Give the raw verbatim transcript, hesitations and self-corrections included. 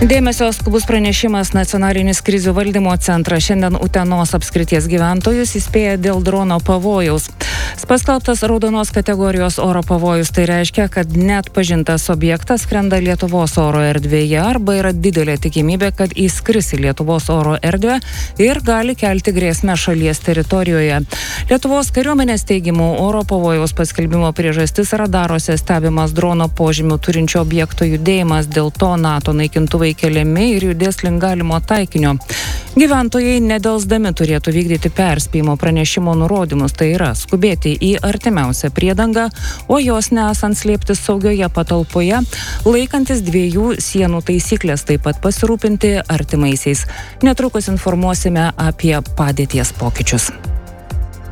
Dėmesio skubus pranešimas Nacionalinis krizių valdymo centras šiandien Utenos apskrities gyventojus įspėja dėl drono pavojaus. Paskelbtas raudonos kategorijos oro pavojus, tai reiškia, kad net pažintas objektas skrenda Lietuvos oro erdvėje arba yra didelė tikimybė, kad įskris į Lietuvos oro erdvę ir gali kelti grėsmę šalies teritorijoje. Lietuvos kariuomenės teigimu oro pavojaus paskelbimo priežastis radaruose stebimas drono požymių turinčio objekto judėjimas, dėl to NATO naikintuvai keliami ir judės link galimo taikinio. Gyventojai nedelsdami turėtų vykdyti perspėjimo pranešimo nurodymus, tai yra skubėti į artimiausią priedangą, o jos nesant slėptis saugioje patalpoje, laikantis dviejų sienų taisyklės, taip pat pasirūpinti artimaisiais. Netrukus informuosime apie padėties pokyčius.